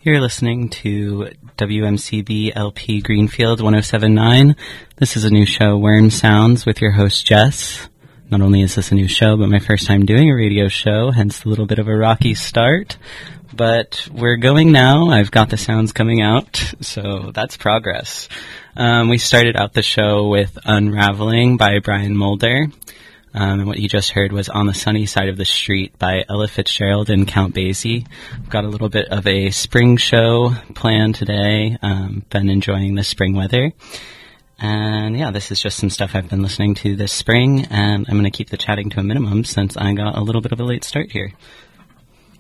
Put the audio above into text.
You're listening to WMCB LP Greenfield 107.9. This is a new show, Worm Sounds, with your host, Jess. Not only is this a new show, but my first time doing a radio show, hence a little bit of a rocky start. But we're going now. I've got the sounds coming out, so that's progress. We started out the show with Unraveling by Brian Mulder. And what you just heard was On the Sunny Side of the Street by Ella Fitzgerald and Count Basie. We've got a little bit of a spring show planned today. Been enjoying the spring weather. And yeah, this is just some stuff I've been listening to this spring, and I'm going to keep the chatting to a minimum since I got a little bit of a late start here.